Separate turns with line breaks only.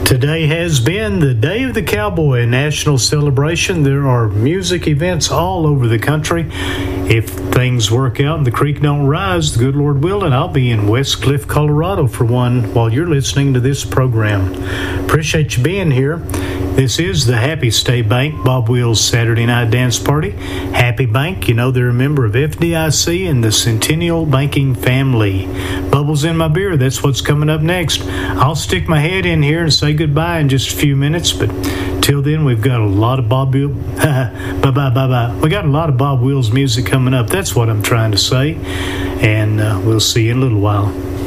Today has been the Day of the Cowboy, a national celebration. There are music events all over the country. If things work out and the creek don't rise, the good Lord willing, I'll be in West Cliff, Colorado for one while you're listening to this program. Appreciate you being here. This is the Happy State Bank Bob Wills Saturday Night Dance Party. Happy Bank, you know they're a member of FDIC and the Centennial Banking family. Bubbles in my beer, that's what's coming up next. I'll stick my head in here and say goodbye in just a few minutes, but till then we've got a lot of Bob Wills. Bye-bye. We got a lot of Bob Wills music coming up, that's what I'm trying to say, and we'll see you in a little while.